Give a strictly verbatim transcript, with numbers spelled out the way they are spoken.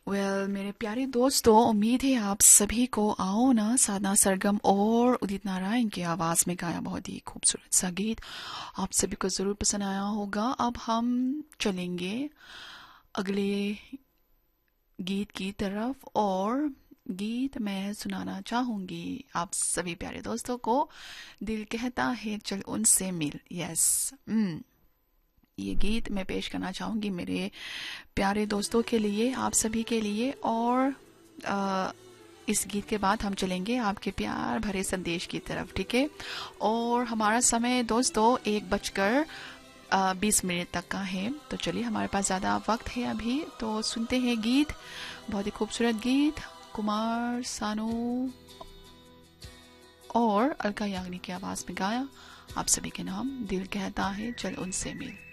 Well well, मेरे प्यारे दोस्तों, उम्मीद है आप सभी को आओ ना साधना सरगम और उदित नारायण की आवाज में गाया बहुत ही खूबसूरत सा गीत आप सभी को जरूर पसंद आया होगा। अब हम चलेंगे अगले गीत की तरफ, और गीत मैं सुनाना चाहूंगी आप सभी प्यारे दोस्तों को। दिल कहता है चल उनसे मिल। यस, हम्म ये गीत मैं पेश करना चाहूंगी मेरे प्यारे दोस्तों के लिए, आप सभी के लिए। और आ, इस गीत के बाद हम चलेंगे आपके प्यार भरे संदेश की तरफ, ठीक है। और हमारा समय दोस्तों एक बजकर बीस मिनट तक का है, तो चलिए हमारे पास ज़्यादा वक्त है अभी, तो सुनते हैं गीत, बहुत ही खूबसूरत गीत, कुमार सानू और अलका याग्निक की आवाज़ में गाया आप सभी के नाम, दिल कहता है चल उनसे मिल।